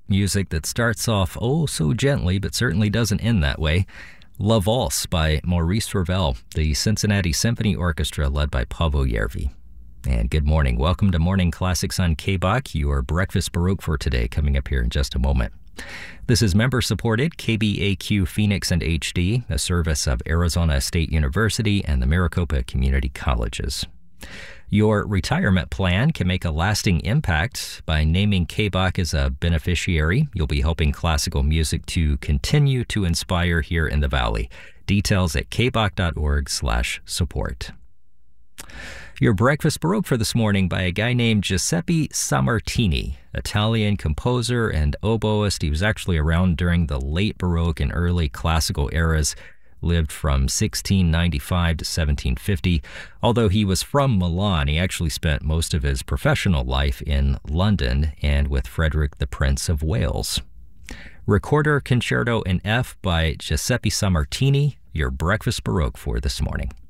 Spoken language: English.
Music that starts off oh so gently, but certainly doesn't end that way. La Valse by Maurice Ravel, the Cincinnati Symphony Orchestra led by Paavo Järvi. And good morning. Welcome to Morning Classics on KBOK, your breakfast Baroque for today, coming up here in just a moment. This is member-supported KBAQ Phoenix and HD, a service of Arizona State University and the Maricopa Community Colleges. Your retirement plan can make a lasting impact by naming KBOK as a beneficiary. You'll be helping classical music to continue to inspire here in the Valley. Details at kbok.org/support. Your breakfast Baroque for this morning by a guy named Giuseppe Sammartini, Italian composer and oboist. He was actually around during the late Baroque and early classical eras. Lived from 1695 to 1750. Although he was from Milan, he actually spent most of his professional life in London and with Frederick the Prince of Wales. Recorder Concerto in F by Giuseppe Sammartini, your breakfast Baroque for this morning.